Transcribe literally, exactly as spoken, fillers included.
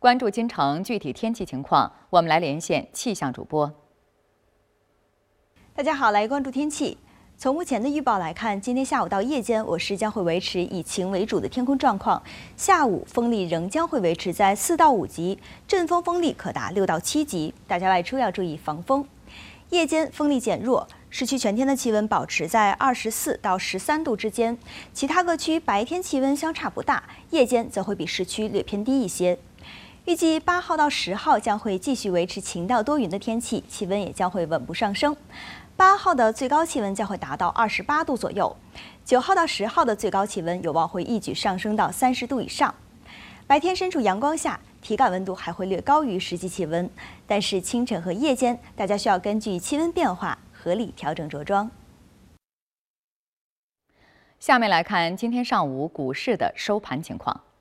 关注京城具体天气情况，我们来连线气象主播。 大家好，来关注天气。从目前的预报来看，今天下午到夜间，我市将会维持以晴为主的天空状况。下午风力仍将会维持在四到五级，阵风风力可达六到七级，大家外出要注意防风。夜间风力减弱，市区全天的气温保持在二十四到十三度之间，其他各区白天气温相差不大，夜间则会比市区略偏低一些。预计八号到十号将会继续维持晴到多云的天气，气温也将会稳步上升。八号的最高气温将会达到二十八度左右，九号到十号的最高气温有望会一举上升到三十度以上。白天身处阳光下，体感温度还会略高于实际气温，但是清晨和夜间，大家需要根据气温变化合理调整着装。 下面来看今天上午股市的收盘情况。